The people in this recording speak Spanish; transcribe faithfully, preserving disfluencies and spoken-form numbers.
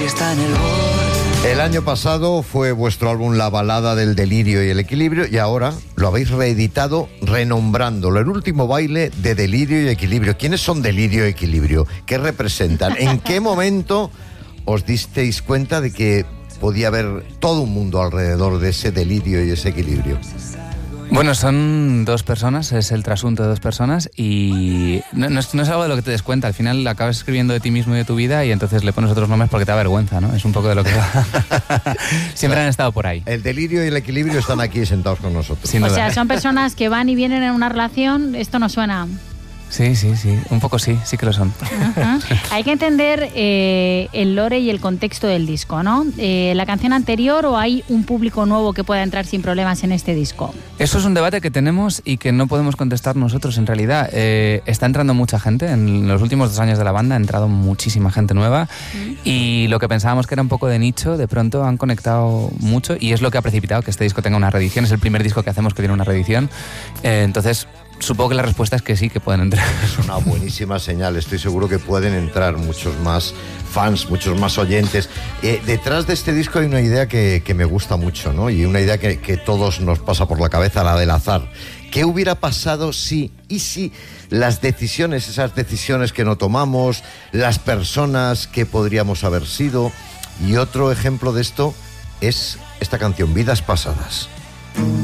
está en el borde. El año pasado fue vuestro álbum La balada del delirio y el equilibrio, y ahora lo habéis reeditado renombrándolo, El último baile de delirio y equilibrio. ¿Quiénes son Delirio y Equilibrio? ¿Qué representan? ¿En qué momento os disteis cuenta de que podía haber todo un mundo alrededor de ese delirio y ese equilibrio? Bueno, son dos personas, es el trasunto de dos personas y no, no, es, no es algo de lo que te des cuenta. Al final acabas escribiendo de ti mismo y de tu vida y entonces le pones otros nombres porque te da vergüenza, ¿no? Es un poco de lo que va. Siempre han estado por ahí. El delirio y el equilibrio están aquí sentados con nosotros. Sin O duda. sea, son personas que van y vienen en una relación. Esto no suena. Sí, sí, sí. Un poco sí, sí que lo son. Uh-huh. Hay que entender eh, el lore y el contexto del disco, ¿no? Eh, ¿La canción anterior o hay un público nuevo que pueda entrar sin problemas en este disco? Eso es un debate que tenemos y que no podemos contestar nosotros en realidad. Eh, está entrando mucha gente. En los últimos dos años de la banda ha entrado muchísima gente nueva mm. y lo que pensábamos que era un poco de nicho, de pronto han conectado mucho y es lo que ha precipitado que este disco tenga una reedición. Es el primer disco que hacemos que tiene una reedición. Eh, entonces... Supongo que la respuesta es que sí, que pueden entrar. Es una buenísima señal. Estoy seguro que pueden entrar muchos más fans, muchos más oyentes. Eh, detrás de este disco hay una idea que, que me gusta mucho, ¿no? Y una idea que, que todos nos pasa por la cabeza, la del azar. ¿Qué hubiera pasado si, y si las decisiones, esas decisiones que no tomamos, las personas que podríamos haber sido? Y otro ejemplo de esto es esta canción, Vidas Pasadas.